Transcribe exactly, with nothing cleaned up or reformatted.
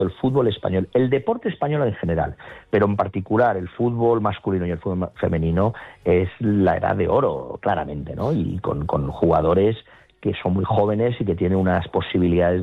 el fútbol español, el deporte español en general, pero en particular el fútbol masculino y el fútbol femenino es la edad de oro, claramente, ¿no? Y con, con jugadores que son muy jóvenes y que tienen unas posibilidades